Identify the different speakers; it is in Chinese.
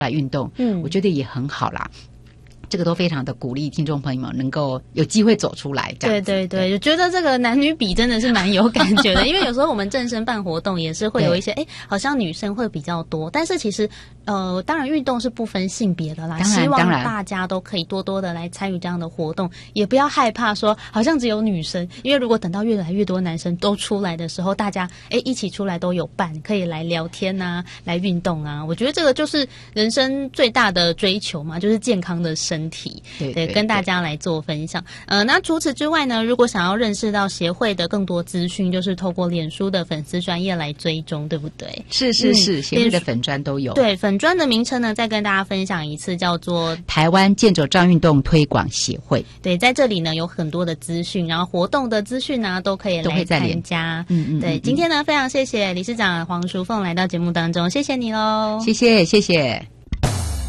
Speaker 1: 来运动，我觉得也很好啦。这个都非常的鼓励听众朋友们能够有机会走出来，这样子。
Speaker 2: 对对对，我觉得这个男女比真的是蛮有感觉的，因为有时候我们正声办活动也是会有一些，好像女生会比较多，但是其实当然运动是不分性别的啦，希望大家都可以多多的来参与这样的活动，也不要害怕说好像只有女生，因为如果等到越来越多男生都出来的时候，大家一起出来都有伴，可以来聊天啊，来运动啊，我觉得这个就是人生最大的追求嘛，就是健康的身体，对，跟大家来做分享。那除此之外呢，如果想要认识到协会的更多资讯，就是透过脸书的粉丝专页来追踪，对不对？
Speaker 1: 是，协会的粉专都有。
Speaker 2: 对，粉专的名称呢，再跟大家分享一次，叫做
Speaker 1: 台湾健走障运动推广协会。
Speaker 2: 对，在这里呢有很多的资讯，然后活动的资讯呢都可以来参加。对，今天呢非常谢谢理事长黄淑凤来到节目当中，谢谢你喽，
Speaker 1: 谢谢。